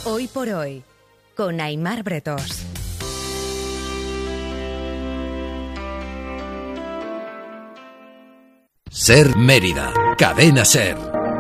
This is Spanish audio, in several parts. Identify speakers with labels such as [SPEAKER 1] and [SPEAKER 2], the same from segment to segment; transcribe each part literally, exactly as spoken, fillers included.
[SPEAKER 1] Hoy por hoy, con Aimar Bretós.
[SPEAKER 2] Ser Mérida, Cadena Ser.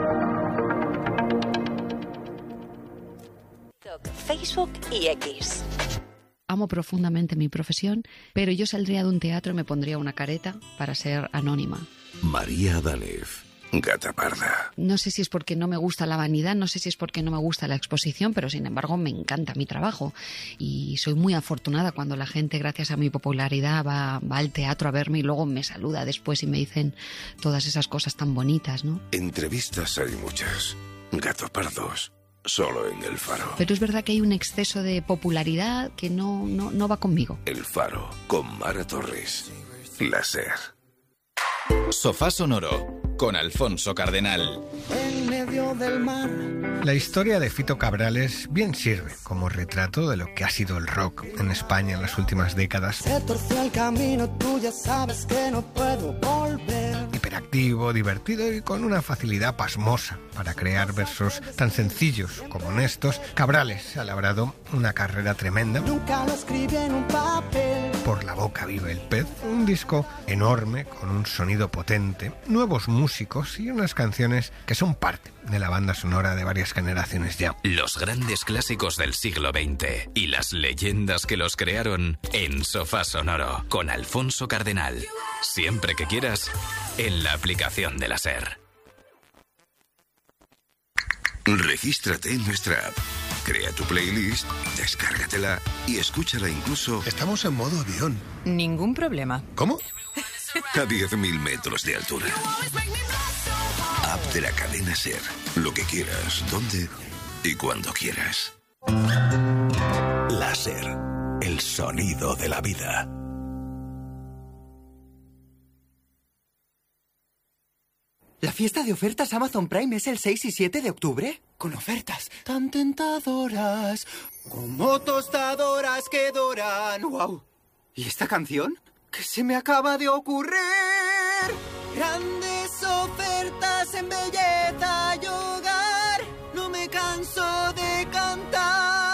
[SPEAKER 3] Facebook y X.
[SPEAKER 4] Amo profundamente mi profesión, pero yo saldría de un teatro y me pondría una careta para ser anónima.
[SPEAKER 2] María Adalef, Gata Parda.
[SPEAKER 4] No sé si es porque no me gusta la vanidad, no sé si es porque no me gusta la exposición, pero sin embargo me encanta mi trabajo. Y soy muy afortunada cuando la gente, gracias a mi popularidad, va, va al teatro a verme y luego me saluda después y me dicen todas esas cosas tan bonitas, ¿no?
[SPEAKER 2] Entrevistas hay muchas. Gato Pardos. Solo en El Faro.
[SPEAKER 4] Pero es verdad que hay un exceso de popularidad que no, no, no va conmigo.
[SPEAKER 2] El Faro, con Mara Torres. La Ser.
[SPEAKER 5] Sofá Sonoro, con Alfonso Cardenal.
[SPEAKER 6] En medio del mar.
[SPEAKER 7] La historia de Fito Cabrales bien sirve como retrato de lo que ha sido el rock en España en las últimas décadas.
[SPEAKER 6] Se torció el camino, tú ya sabes que no puedo volver.
[SPEAKER 7] Hiperactivo, divertido y con una facilidad pasmosa para crear versos tan sencillos como honestos, Cabrales ha labrado una carrera tremenda.
[SPEAKER 6] Nunca lo escribí en un papel.
[SPEAKER 7] Por la boca vive el pez, un disco enorme con un sonido potente, nuevos músicos y unas canciones que son parte de la banda sonora de varias generaciones ya.
[SPEAKER 5] Los grandes clásicos del siglo veinte y las leyendas que los crearon en Sofá Sonoro, con Alfonso Cardenal. Siempre que quieras, en la aplicación de la Ser.
[SPEAKER 2] Regístrate en nuestra app. Crea tu playlist, descárgatela y escúchala incluso...
[SPEAKER 7] Estamos en modo avión.
[SPEAKER 8] Ningún problema.
[SPEAKER 7] ¿Cómo?
[SPEAKER 2] A diez mil metros de altura. App de la cadena Ser. Lo que quieras, donde y cuando quieras. La Ser. El sonido de la vida.
[SPEAKER 9] ¿La fiesta de ofertas Amazon Prime es el seis y siete de octubre? Con ofertas tan tentadoras, como tostadoras que doran. ¡Wow! ¿Y esta canción? ¿Qué se me acaba de ocurrir? Grandes ofertas en belleza y hogar. No me canso de cantar.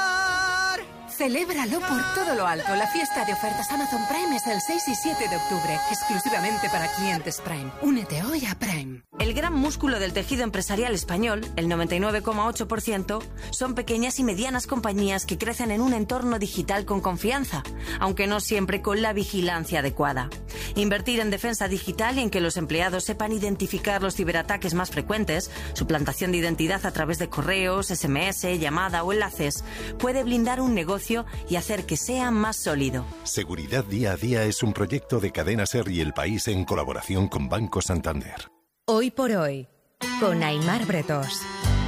[SPEAKER 8] Celébralo por todo lo alto. La fiesta de ofertas Amazon Prime es el seis y siete de octubre, exclusivamente para clientes Prime. Únete hoy a Prime.
[SPEAKER 3] El gran músculo del tejido empresarial español, el noventa y nueve coma ocho por ciento, son pequeñas y medianas compañías que crecen en un entorno digital con confianza, aunque no siempre con la vigilancia adecuada. Invertir en defensa digital y en que los empleados sepan identificar los ciberataques más frecuentes, suplantación de identidad a través de correos, ese eme ese, llamada o enlaces, puede blindar un negocio y hacer que sea más sólido.
[SPEAKER 2] Seguridad Día a Día es un proyecto de Cadena Ser y El País en colaboración con Banco Santander.
[SPEAKER 1] Hoy por hoy, con Aimar Bretós.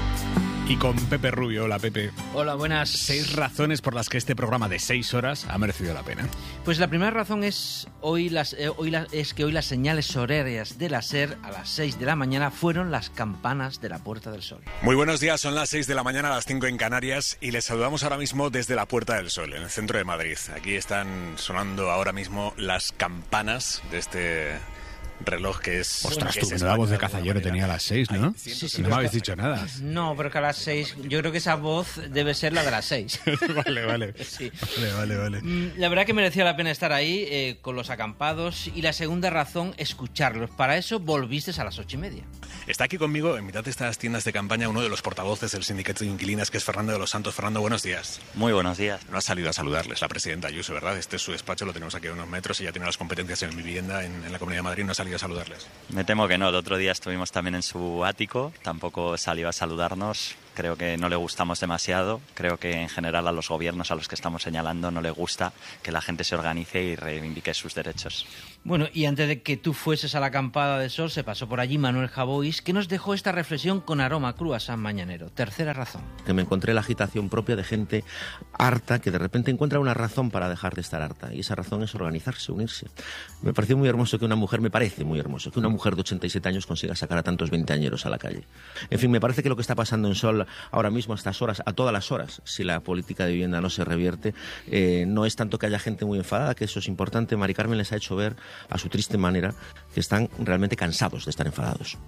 [SPEAKER 10] Y con Pepe Rubio. Hola, Pepe.
[SPEAKER 11] Hola, buenas.
[SPEAKER 10] Seis razones por las que este programa de seis horas ha merecido la pena.
[SPEAKER 11] Pues la primera razón es, hoy las, eh, hoy la, es que hoy las señales horarias de la Ser a las seis de la mañana fueron las campanas de la Puerta del Sol.
[SPEAKER 10] Muy buenos días, son las seis de la mañana, a las cinco en Canarias, y les saludamos ahora mismo desde la Puerta del Sol, en el centro de Madrid. Aquí están sonando ahora mismo las campanas de este... reloj que es...
[SPEAKER 12] Ostras,
[SPEAKER 10] que
[SPEAKER 12] tú,
[SPEAKER 10] es
[SPEAKER 12] que nueva voz de
[SPEAKER 10] español,
[SPEAKER 12] cazallero tenía a las seis, ¿no?
[SPEAKER 11] Sí, sí,
[SPEAKER 12] no me habéis dicho nada.
[SPEAKER 11] No, pero que a las seis... Yo creo que esa voz debe ser la de las seis.
[SPEAKER 10] Vale, vale.
[SPEAKER 11] Sí.
[SPEAKER 10] Vale, vale, vale.
[SPEAKER 11] La verdad que merecía la pena estar ahí eh, con los acampados. Y la segunda razón, escucharlos. Para eso volviste a las ocho y media.
[SPEAKER 10] Está aquí conmigo, en mitad de estas tiendas de campaña, uno de los portavoces del sindicato de inquilinas, que es Fernando de los Santos. Fernando, buenos días.
[SPEAKER 13] Muy buenos días.
[SPEAKER 10] No ha salido a saludarles la presidenta Ayuso, ¿verdad? Este es su despacho, lo tenemos aquí a unos metros. Ella tiene las competencias en vivienda en, en la Comunidad de Madrid. No ha salido a saludarles.
[SPEAKER 13] Me temo que no. El otro día estuvimos también en su ático. Tampoco salió a saludarnos. Creo que no le gustamos demasiado. Creo que en general a los gobiernos a los que estamos señalando no le gusta que la gente se organice y reivindique sus derechos.
[SPEAKER 11] Bueno, y antes de que tú fueses a la acampada de sol, se pasó por allí Manuel Javois, que nos dejó esta reflexión con aroma cru a San Mañanero. Tercera razón.
[SPEAKER 14] Que me encontré la agitación propia de gente harta que de repente encuentra una razón para dejar de estar harta. Y esa razón es organizarse, unirse. Me pareció muy hermoso que una mujer, me parece muy hermoso, que una mujer de ochenta y siete años consiga sacar a tantos veinteañeros a la calle. En fin, me parece que lo que está pasando en Sol ahora mismo, a estas horas, a todas las horas, si la política de vivienda no se revierte, eh, no es tanto que haya gente muy enfadada, que eso es importante. Mari Carmen les ha hecho ver, a su triste manera, que están realmente cansados de estar enfadados.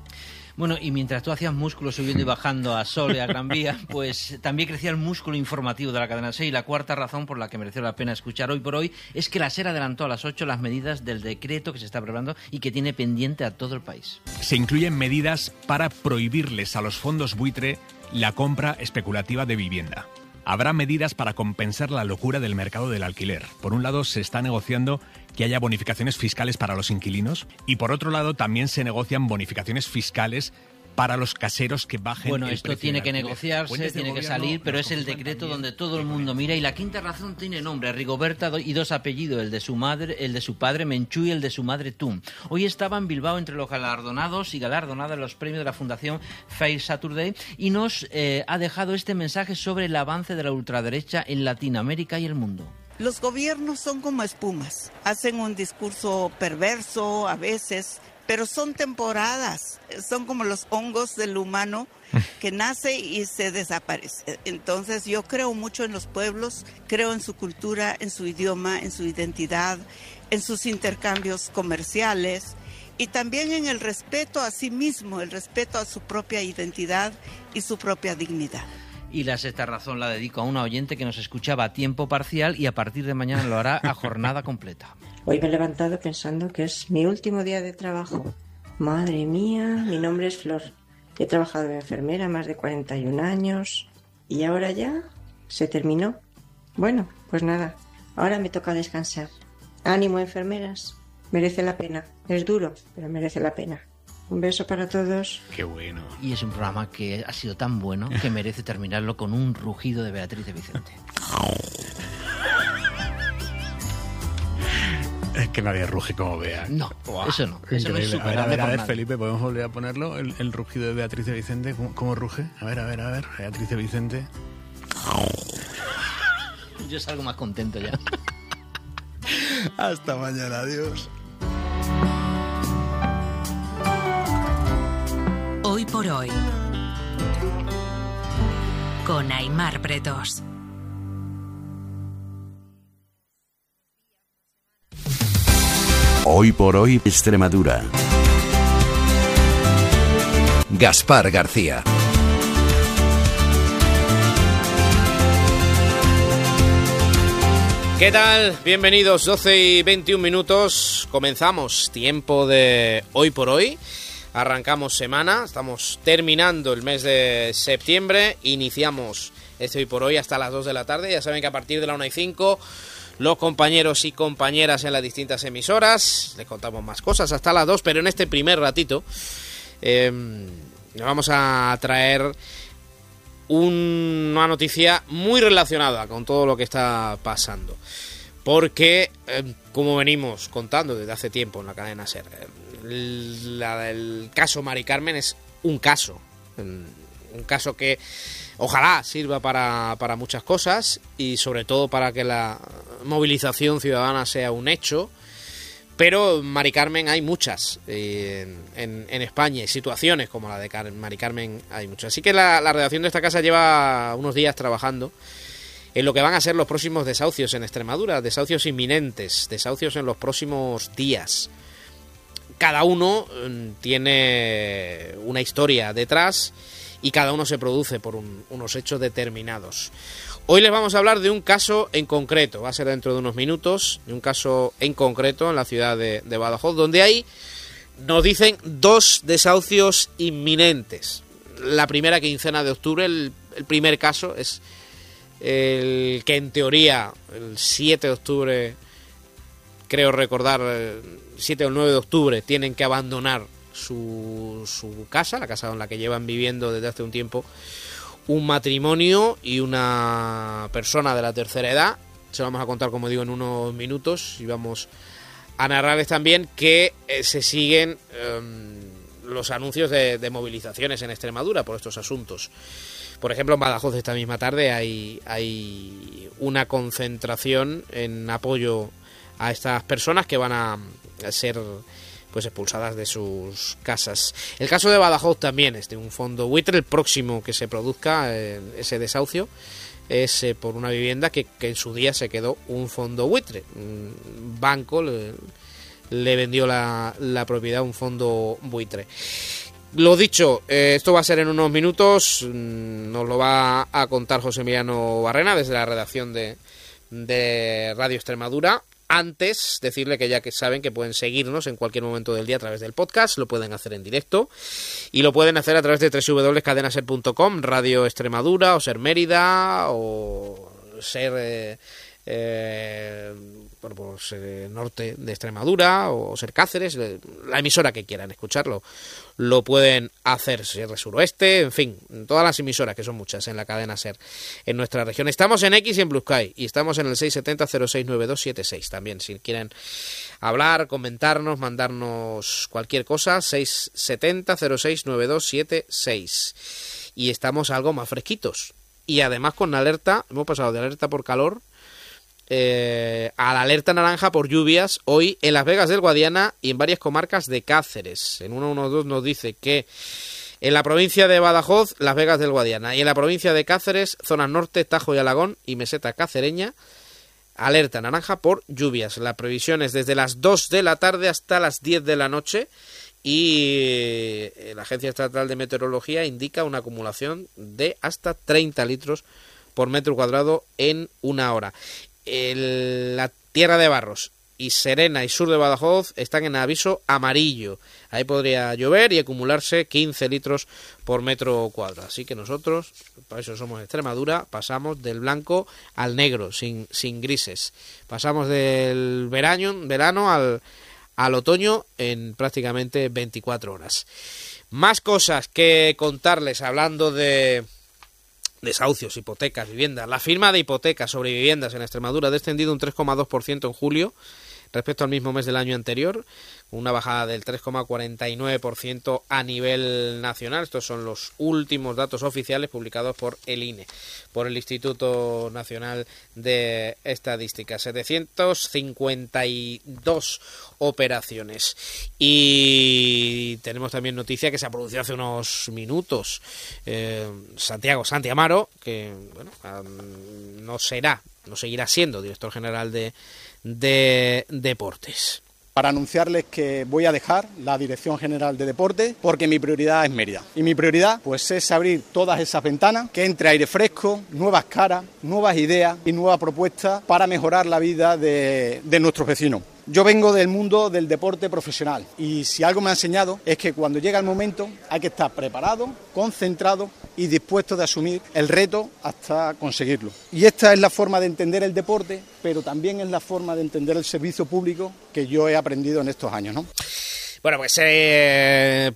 [SPEAKER 11] Bueno, y mientras tú hacías músculo subiendo y bajando a Sol y a Gran Vía, pues también crecía el músculo informativo de la cadena SER. Y la cuarta razón por la que mereció la pena escuchar hoy por hoy es que la SER adelantó a las ocho las medidas del decreto que se está preparando y que tiene pendiente a todo el país.
[SPEAKER 15] Se incluyen medidas para prohibirles a los fondos buitre la compra especulativa de vivienda. Habrá medidas para compensar la locura del mercado del alquiler. Por un lado, se está negociando que haya bonificaciones fiscales para los inquilinos y por otro lado también se negocian bonificaciones fiscales para los caseros que bajen
[SPEAKER 11] Bueno,
[SPEAKER 15] el
[SPEAKER 11] esto
[SPEAKER 15] precio
[SPEAKER 11] tiene
[SPEAKER 15] del
[SPEAKER 11] que
[SPEAKER 15] alquiler.
[SPEAKER 11] negociarse,
[SPEAKER 15] Fuentes del
[SPEAKER 11] tiene que
[SPEAKER 15] gobierno
[SPEAKER 11] salir, pero
[SPEAKER 15] nos
[SPEAKER 11] es el
[SPEAKER 15] confirman
[SPEAKER 11] decreto
[SPEAKER 15] también
[SPEAKER 11] donde todo el mundo mira. Y la quinta razón tiene nombre, Rigoberta do- y dos apellidos, el de su madre, el de su padre Menchú y el de su madre Tum. Hoy estaba en Bilbao entre los galardonados y galardonadas los premios de la Fundación Fair Saturday y nos eh, ha dejado este mensaje sobre el avance de la ultraderecha en Latinoamérica y el mundo.
[SPEAKER 16] Los gobiernos son como espumas, hacen un discurso perverso a veces, pero son temporadas, son como los hongos del humano que nace y se desaparece. Entonces yo creo mucho en los pueblos, creo en su cultura, en su idioma, en su identidad, en sus intercambios comerciales y también en el respeto a sí mismo, el respeto a su propia identidad y su propia dignidad.
[SPEAKER 11] Y la sexta razón la dedico a una oyente que nos escuchaba a tiempo parcial y a partir de mañana lo hará a jornada completa.
[SPEAKER 17] Hoy me he levantado pensando que es mi último día de trabajo. Madre mía, mi nombre es Flor. He trabajado de enfermera más de cuarenta y un años y ahora ya se terminó. Bueno, pues nada, ahora me toca descansar. Ánimo, enfermeras. Merece la pena. Es duro, pero merece la pena. Un beso para todos.
[SPEAKER 12] Qué bueno.
[SPEAKER 11] Y es un programa que ha sido tan bueno que merece terminarlo con un rugido de Beatriz de Vicente.
[SPEAKER 12] Es que nadie ruge como Bea.
[SPEAKER 11] No,
[SPEAKER 12] Buah,
[SPEAKER 11] eso no. Eso no es
[SPEAKER 12] increíble. A ver, a
[SPEAKER 11] superable
[SPEAKER 12] ver, a
[SPEAKER 11] por
[SPEAKER 12] ver,
[SPEAKER 11] nadie.
[SPEAKER 12] Felipe, ¿podemos volver a ponerlo? El, el rugido de Beatriz de Vicente, ¿cómo, cómo ruge? A ver, a ver, a ver. Beatriz de Vicente.
[SPEAKER 11] Yo salgo más contento ya.
[SPEAKER 12] Hasta mañana, adiós.
[SPEAKER 1] Hoy por hoy. Con Aimar Bretos.
[SPEAKER 2] Hoy por hoy, Extremadura. Gaspar García.
[SPEAKER 18] ¿Qué tal? Bienvenidos, doce y veintiún minutos. Comenzamos tiempo de Hoy por Hoy. Arrancamos semana, estamos terminando el mes de septiembre. Iniciamos este Hoy por Hoy hasta las dos de la tarde. Ya saben que a partir de la una y cinco, los compañeros y compañeras en las distintas emisoras les contamos más cosas hasta las dos, pero en este primer ratito eh, nos vamos a traer una noticia muy relacionada con todo lo que está pasando, porque eh, como venimos contando desde hace tiempo en la cadena SER, el, la, el caso Mari Carmen es un caso, un caso que ojalá sirva para, para muchas cosas y sobre todo para que la movilización ciudadana sea un hecho. Pero Mari Carmen hay muchas eh, en, en España, y situaciones como la de Car- Mari Carmen hay muchas. Así que la, la redacción de esta casa lleva unos días trabajando en lo que van a ser los próximos desahucios en Extremadura, desahucios inminentes, desahucios en los próximos días. Cada uno eh, tiene una historia detrás y cada uno se produce por un, unos hechos determinados. Hoy les vamos a hablar de un caso en concreto, va a ser dentro de unos minutos, de un caso en concreto en la ciudad de, de Badajoz, donde hay, nos dicen, dos desahucios inminentes. La primera quincena de octubre, el, el primer caso es el que en teoría el siete de octubre, creo recordar, el siete o el nueve de octubre tienen que abandonar su, su casa, la casa en la que llevan viviendo desde hace un tiempo un matrimonio y una persona de la tercera edad. Se lo vamos a contar, como digo, en unos minutos y vamos a narrarles también que eh, se siguen eh, los anuncios de, de movilizaciones en Extremadura por estos asuntos. Por ejemplo, en Badajoz esta misma tarde hay, hay una concentración en apoyo a estas personas que van a, a ser pues expulsadas de sus casas. El caso de Badajoz también es de un fondo buitre. El próximo que se produzca eh, ese desahucio es eh, por una vivienda que, que en su día se quedó un fondo buitre. Un banco le, le vendió la, la propiedad a un fondo buitre. Lo dicho, eh, esto va a ser en unos minutos, nos lo va a contar José Emiliano Barrena desde la redacción de, de Radio Extremadura. Antes, decirle que ya que saben que pueden seguirnos en cualquier momento del día a través del podcast, lo pueden hacer en directo y lo pueden hacer a través de doble u doble u doble u punto cadena ser punto com, Radio Extremadura o Ser Mérida o Ser... Eh, eh, bueno, pues eh, norte de Extremadura o Ser Cáceres, la emisora que quieran escucharlo lo pueden hacer, Ser Suroeste, en fin, todas las emisoras, que son muchas en la cadena Ser en nuestra región. Estamos en X y en Blue Sky y estamos en el seis siete cero cero seis nueve dos siete seis también, si quieren hablar, comentarnos, mandarnos cualquier cosa, seis siete cero cero seis nueve dos siete seis. Y estamos algo más fresquitos y además con alerta, hemos pasado de alerta por calor Eh, a la alerta naranja por lluvias hoy en Las Vegas del Guadiana y en varias comarcas de Cáceres. En uno uno dos nos dice que en la provincia de Badajoz, Las Vegas del Guadiana, y en la provincia de Cáceres, zonas norte, Tajo y Alagón y meseta cacereña, alerta naranja por lluvias. La previsión es desde las dos de la tarde hasta las diez de la noche y la Agencia Estatal de Meteorología indica una acumulación de hasta treinta litros por metro cuadrado en una hora. El, la Tierra de Barros y Serena y sur de Badajoz están en aviso amarillo. Ahí podría llover y acumularse quince litros por metro cuadrado. Así que nosotros, por eso somos Extremadura, pasamos del blanco al negro, sin, sin grises. Pasamos del verano, verano al, al otoño en prácticamente veinticuatro horas. Más cosas que contarles hablando de... desahucios, hipotecas, viviendas. La firma de hipotecas sobre viviendas en Extremadura ha descendido un tres coma dos por ciento en julio respecto al mismo mes del año anterior, una bajada del tres coma cuarenta y nueve por ciento a nivel nacional. Estos son los últimos datos oficiales publicados por el I N E, por el Instituto Nacional de Estadística. setecientas cincuenta y dos operaciones. Y tenemos también noticia que se ha producido hace unos minutos. Eh, Santiago Santi Amaro, que bueno, no será, no seguirá siendo director general de de deportes.
[SPEAKER 19] Para anunciarles que voy a dejar la Dirección General de Deportes porque mi prioridad es Mérida. Y mi prioridad pues es abrir todas esas ventanas, que entre aire fresco, nuevas caras, nuevas ideas y nuevas propuestas para mejorar la vida de, de nuestros vecinos. Yo vengo del mundo del deporte profesional y si algo me ha enseñado es que cuando llega el momento hay que estar preparado, concentrado y dispuesto de asumir el reto hasta conseguirlo. Y esta es la forma de entender el deporte, pero también es la forma de entender el servicio público que yo he aprendido en estos años, ¿no?
[SPEAKER 18] Bueno, pues eh,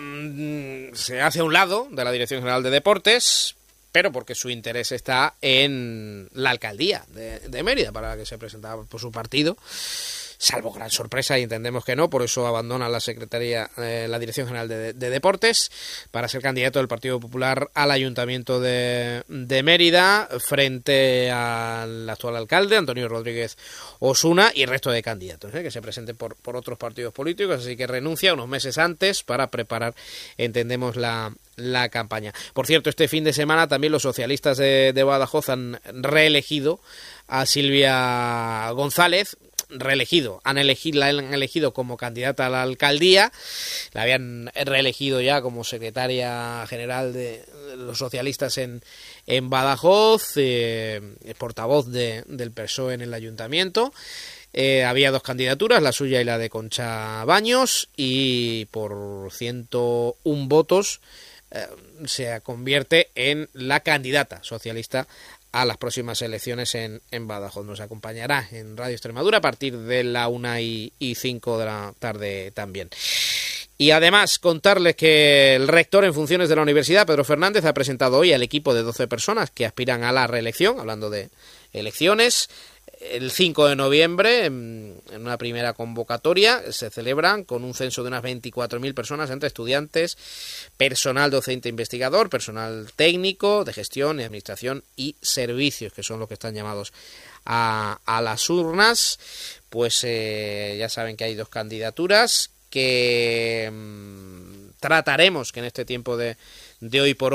[SPEAKER 18] se hace a un lado de la Dirección General de Deportes, pero porque su interés está en la alcaldía de, de Mérida, para la que se presentaba por su partido. Salvo gran sorpresa, y entendemos que no, por eso abandona la Secretaría, eh, la Dirección General de, de Deportes, para ser candidato del Partido Popular al Ayuntamiento de, de Mérida, frente al actual alcalde, Antonio Rodríguez Osuna, y el resto de candidatos, eh, que se presenten por, por otros partidos políticos, así que renuncia unos meses antes para preparar, entendemos, la, la campaña. Por cierto, este fin de semana también los socialistas de, de Badajoz han reelegido a Silvia González, reelegido, han elegido, la han elegido como candidata a la alcaldía, la habían reelegido ya como secretaria general de los socialistas en, en Badajoz, eh, portavoz de, del P S O E en el ayuntamiento. Eh, había dos candidaturas, la suya y la de Concha Baños, y por ciento uno votos eh, se convierte en la candidata socialista a las próximas elecciones en, en Badajoz. Nos acompañará en Radio Extremadura a partir de la una y cinco de la tarde también. Y además contarles que el rector en funciones de la universidad, Pedro Fernández, ha presentado hoy al equipo de doce personas que aspiran a la reelección, hablando de elecciones. El cinco de noviembre, en una primera convocatoria, se celebran con un censo de unas veinticuatro mil personas entre estudiantes, personal docente investigador, personal técnico de gestión, administración y servicios, que son los que están llamados a, a las urnas. Pues eh, ya saben que hay dos candidaturas que mmm, trataremos que en este tiempo de, de hoy por hoy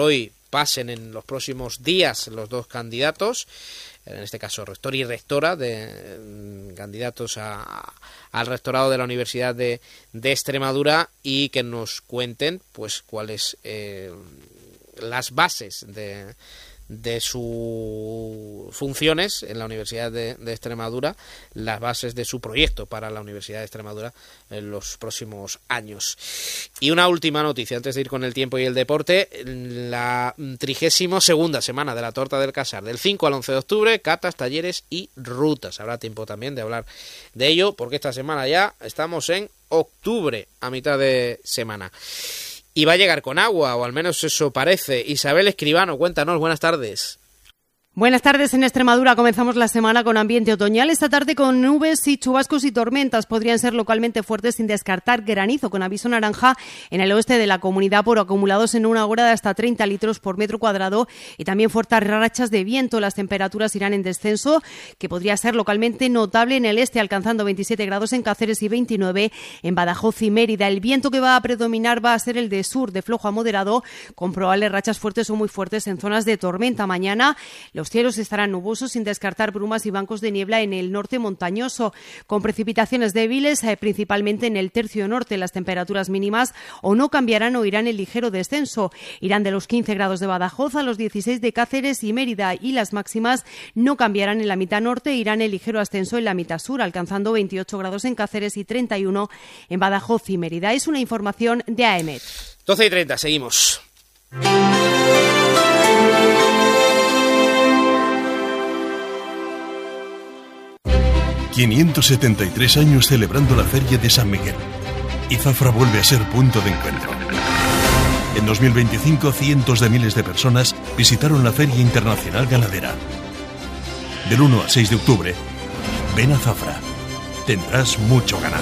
[SPEAKER 18] pasen en los próximos días los dos candidatos, en este caso rector y rectora, de candidatos a, al rectorado de la Universidad de, de Extremadura, y que nos cuenten pues cuáles eh, las bases de, de sus funciones en la Universidad de, de Extremadura, las bases de su proyecto para la Universidad de Extremadura en los próximos años. Y una última noticia antes de ir con el tiempo y el deporte: la trigésimo segunda semana de la Torta del Casar, del cinco al once de octubre, catas, talleres y rutas. Habrá tiempo también de hablar de ello, porque esta semana ya estamos en octubre, a mitad de semana. Y va a llegar con agua, o al menos eso parece. Isabel Escribano, cuéntanos, buenas tardes.
[SPEAKER 20] Buenas tardes. En Extremadura comenzamos la semana con ambiente otoñal. Esta tarde con nubes y chubascos y tormentas. Podrían ser localmente fuertes, sin descartar granizo, con aviso naranja en el oeste de la comunidad por acumulados en una hora de hasta treinta litros por metro cuadrado, y también fuertes rachas de viento. Las temperaturas irán en descenso, que podría ser localmente notable en el este, alcanzando veintisiete grados en Cáceres y veintinueve en Badajoz y Mérida. El viento que va a predominar va a ser el de sur, de flojo a moderado, con probables rachas fuertes o muy fuertes en zonas de tormenta. Mañana los cielos estarán nubosos, sin descartar brumas y bancos de niebla en el norte montañoso, con precipitaciones débiles, eh, principalmente en el tercio norte. Las temperaturas mínimas o no cambiarán o irán en ligero descenso. Irán de los quince grados de Badajoz a los dieciséis de Cáceres y Mérida, y las máximas no cambiarán en la mitad norte, irán en ligero ascenso en la mitad sur, alcanzando veintiocho grados en Cáceres y treinta y uno en Badajoz y Mérida. Es una información de A E M E T.
[SPEAKER 18] doce y treinta, seguimos.
[SPEAKER 21] quinientos setenta y tres años celebrando la Feria de San Miguel. Y Zafra vuelve a ser punto de encuentro. En dos mil veinticinco, cientos de miles de personas visitaron la Feria Internacional Ganadera. Del uno al seis de octubre, ven a Zafra. Tendrás mucho ganado.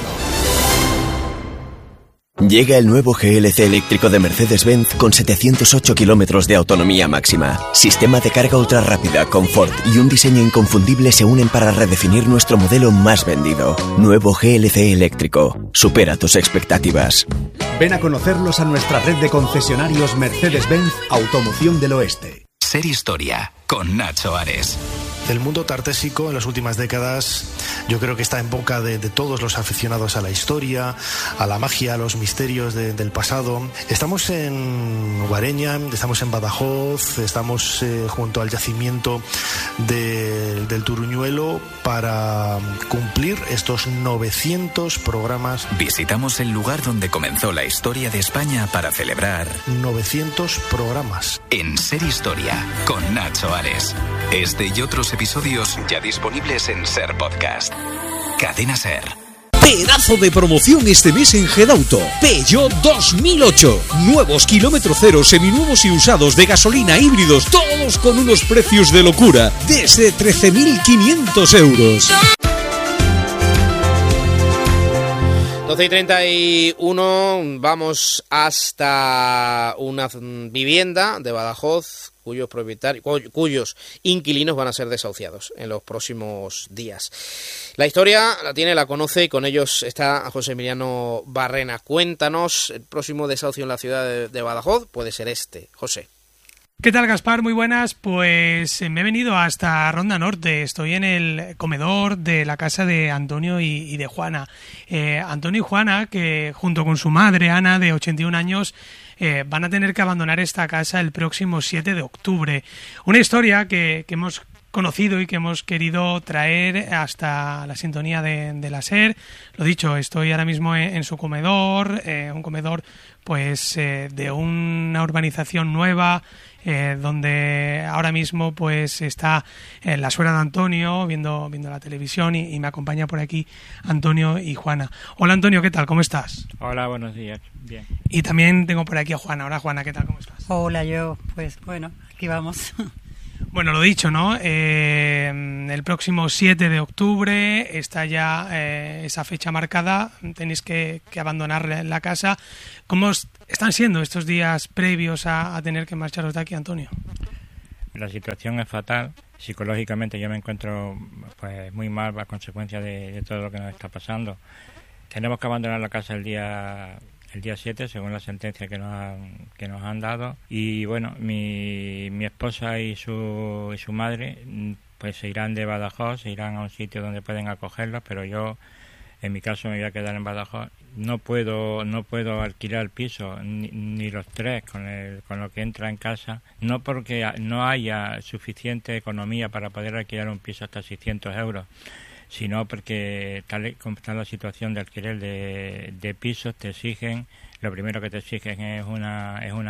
[SPEAKER 22] Llega el nuevo G L C eléctrico de Mercedes-Benz con setecientos ocho kilómetros de autonomía máxima. Sistema de carga ultra rápida, confort y un diseño inconfundible se unen para redefinir nuestro modelo más vendido. Nuevo G L C eléctrico. Supera tus expectativas.
[SPEAKER 23] Ven a conocerlos a nuestra red de concesionarios Mercedes-Benz Automoción del Oeste.
[SPEAKER 5] Ser Historia, con Nacho Ares.
[SPEAKER 24] El mundo tartésico en las últimas décadas yo creo que está en boca de, de todos los aficionados a la historia, a la magia, a los misterios de, del pasado. Estamos en Guareña, estamos en Badajoz, estamos eh, junto al yacimiento de, del Turuñuelo para cumplir estos novecientos programas.
[SPEAKER 5] Visitamos el lugar donde comenzó la historia de España para celebrar
[SPEAKER 24] novecientos programas.
[SPEAKER 5] En Ser Historia, con Nacho Ares. Este y otros episodios ya disponibles en Ser Podcast. Cadena Ser.
[SPEAKER 25] Pedazo de promoción este mes en Gedauto. Peugeot dos mil ocho. Nuevos kilómetro cero, seminuevos y usados de gasolina, híbridos, todos con unos precios de locura. Desde trece mil quinientos euros.
[SPEAKER 18] doce y treinta y uno, vamos hasta una vivienda de Badajoz cuyos propietarios, cuyos inquilinos van a ser desahuciados en los próximos días. La historia la tiene, la conoce, y con ellos está José Emiliano Barrena. Cuéntanos, el próximo desahucio en la ciudad de, de Badajoz puede ser este. José.
[SPEAKER 26] ¿Qué tal, Gaspar? Muy buenas. Pues me he venido hasta Ronda Norte. Estoy en el comedor de la casa de Antonio y, y de Juana. Eh, Antonio y Juana, que junto con su madre, Ana, de ochenta y un años, eh, van a tener que abandonar esta casa el próximo siete de octubre. Una historia que, que hemos conocido y que hemos querido traer hasta la sintonía de, de la SER. Lo dicho, estoy ahora mismo en, en su comedor, eh, un comedor pues eh, de una urbanización nueva, eh, donde ahora mismo pues está eh, la suegra de Antonio viendo viendo la televisión, y, y me acompaña por aquí Antonio y Juana. Hola Antonio, ¿qué tal? ¿Cómo estás?
[SPEAKER 27] Hola, buenos días. Bien.
[SPEAKER 26] Y también tengo por aquí a Juana. Hola Juana, ¿qué tal? ¿Cómo estás?
[SPEAKER 28] Hola, yo, pues bueno, aquí vamos.
[SPEAKER 26] Bueno, lo dicho, ¿no? Eh, el próximo siete de octubre está ya eh, esa fecha marcada, tenéis que, que abandonar la, la casa. ¿Cómo están siendo estos días previos a, a tener que marcharos de aquí, Antonio?
[SPEAKER 27] La situación es fatal. Psicológicamente yo me encuentro pues muy mal a consecuencia de, de todo lo que nos está pasando. Tenemos que abandonar la casa el día el día siete, según la sentencia que nos han, que nos han dado. Y bueno, mi, mi esposa y su, y su madre pues se irán de Badajoz, se irán a un sitio donde pueden acogerlos, pero yo, en mi caso, me voy a quedar en Badajoz. No puedo no puedo alquilar el piso, ni, ni los tres, con, el, con lo que entra en casa, no porque no haya suficiente economía para poder alquilar un piso hasta seiscientos euros, sino porque tal como está la situación de alquiler de, de pisos, te exigen, lo primero que te exigen es una es una